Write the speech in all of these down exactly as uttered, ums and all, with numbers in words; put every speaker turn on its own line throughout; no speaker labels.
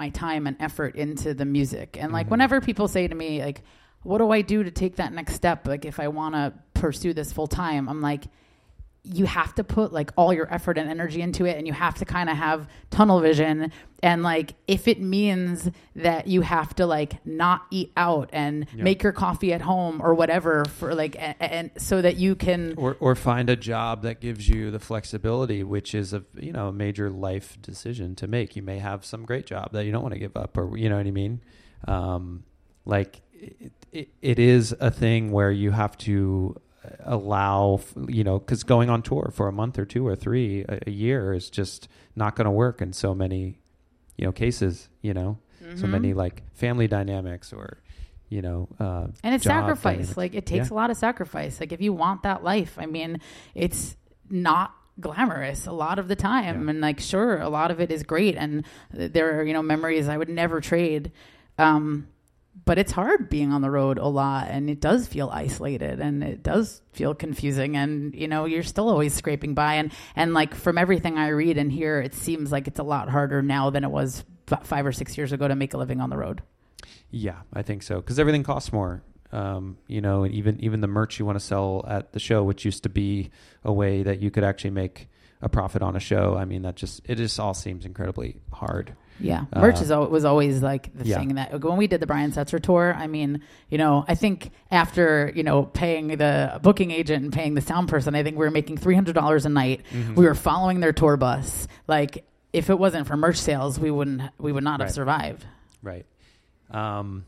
my time and effort into the music. And like, mm-hmm. whenever people say to me, like, what do I do to take that next step? Like, if I want to pursue this full time, I'm like, you have to put like all your effort and energy into it, and you have to kind of have tunnel vision. And like, if it means that you have to like not eat out and yep. make your coffee at home or whatever for like, and, and so that you can,
or, or find a job that gives you the flexibility, which is a, you know, a major life decision to make. You may have some great job that you don't want to give up, or, you know what I mean? Um, like it, it, it is a thing where you have to allow, you know, because going on tour for a month or two or three a, a year is just not going to work in so many, you know, cases, you know, mm-hmm. so many like family dynamics or, you know, uh,
and it's sacrifice.
Dynamics.
Like it takes
yeah.
a lot of sacrifice. Like if you want that life, I mean, it's not glamorous a lot of the time. Yeah. And like, sure, a lot of it is great. And there are, you know, memories I would never trade. Um, But it's hard being on the road a lot, and it does feel isolated, and it does feel confusing, and, you know, you're still always scraping by. And, and like, from everything I read and hear, it seems like it's a lot harder now than it was f- five or six years ago to make a living on the road.
Yeah, I think so, because everything costs more. Um, you know, and even, even the merch you want to sell at the show, which used to be a way that you could actually make a profit on a show. I mean, that just, it just all seems incredibly hard.
Yeah. Merch uh, is al- was always like the
yeah.
thing that when we did the Brian Setzer tour, I mean, you know, I think after, you know, paying the booking agent and paying the sound person, I think we were making three hundred dollars a night. Mm-hmm. We were following their tour bus. Like if it wasn't for merch sales, we wouldn't, we would not
right.
have survived.
Right. Um,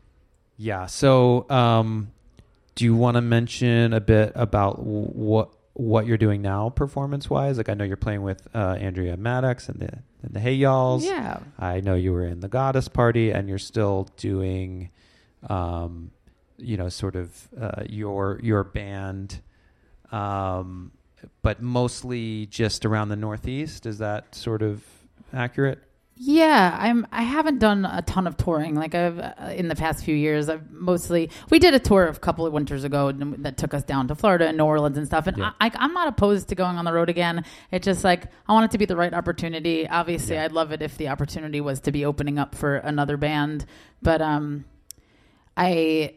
yeah. So, um, do you want to mention a bit about w- what, what you're doing now performance wise? Like I know you're playing with uh, Andrea Maddox and the and the Hey Y'alls.
Yeah.
I know you were in the Goddess Party, and you're still doing um, you know, sort of uh, your your band, um, but mostly just around the Northeast. Is that sort of accurate?
Yeah, I'm. I haven't done a ton of touring. Like I've uh, in the past few years, I've mostly we did a tour a couple of winters ago that took us down to Florida and New Orleans and stuff. And yeah. I, I, I'm not opposed to going on the road again. It's just like I want it to be the right opportunity. Obviously, yeah. I'd love it if the opportunity was to be opening up for another band. But um, I.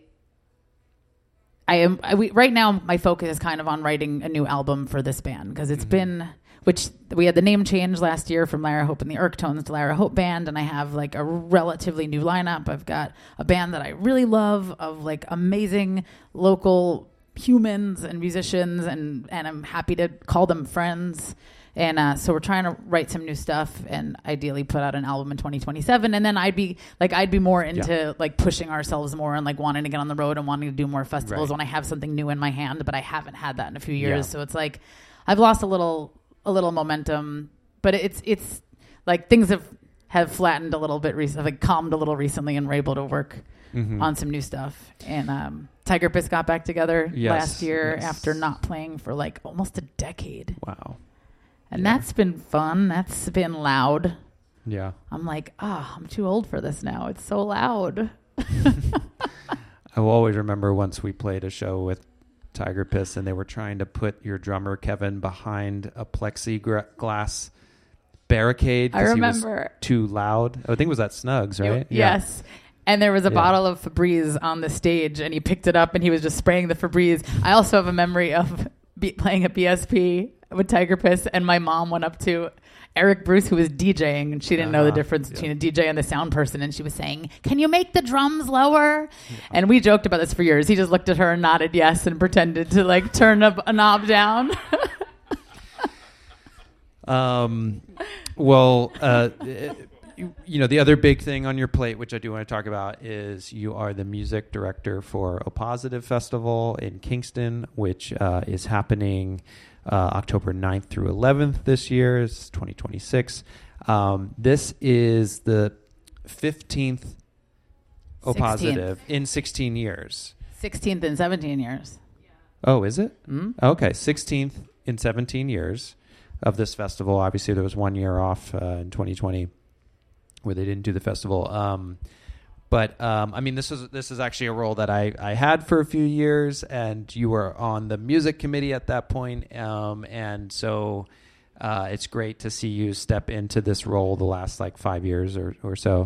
I am I, we, right now. My focus is kind of on writing a new album for this band because it's mm-hmm. been. Which we had the name change last year from Lara Hope and the Irktones to Lara Hope Band. And I have like a relatively new lineup. I've got a band that I really love of like amazing local humans and musicians. And, and I'm happy to call them friends. And uh, so we're trying to write some new stuff and ideally put out an album in twenty twenty-seven. And then I'd be like, I'd be more into yeah. like pushing ourselves more and like wanting to get on the road and wanting to do more festivals right. when I have something new in my hand. But I haven't had that in a few years. Yeah. So it's like, I've lost a little... a little momentum, but it's it's like things have have flattened a little bit recently, like calmed a little recently, and we're able to work mm-hmm. on some new stuff. And um, Tiger Piss got back together
yes,
last year
yes.
after not playing for like almost a decade.
Wow.
And
yeah.
that's been fun. That's been loud.
Yeah.
I'm like, ah, oh, I'm too old for this now. It's so loud.
I will always remember once we played a show with Tiger Piss, and they were trying to put your drummer Kevin behind a plexiglass barricade
I
because he
remember.
was too loud. I think it was at Snugs, right?
It, yeah. Yes. And there was a
yeah.
bottle of Febreze on the stage, and he picked it up, and he was just spraying the Febreze. I also have a memory of be, playing at B S P with Tiger Piss, and my mom went up to Eric Bruce, who was DJing, and she didn't uh-huh. know the difference between yeah. a D J and the sound person, and she was saying, "Can you make the drums lower?" Yeah. And we joked about this for years. He just looked at her and nodded yes and pretended to like turn a, a knob down.
um, well, uh, you, you know, the other big thing on your plate, which I do want to talk about, is you are the music director for O Positive Festival in Kingston, which uh, is happening Uh, October ninth through eleventh this year. It's twenty twenty-six. Um, this is the fifteenth O Positive in sixteen years.
sixteenth in seventeen years.
Oh, is it?
Mm-hmm.
Okay, sixteenth in seventeen years of this festival. Obviously, there was one year off uh, in twenty twenty where they didn't do the festival. Um, But, um, I mean, this is this is actually a role that I, I had for a few years, and you were on the music committee at that point. Um, and so uh, it's great to see you step into this role the last, like, five years or, or so.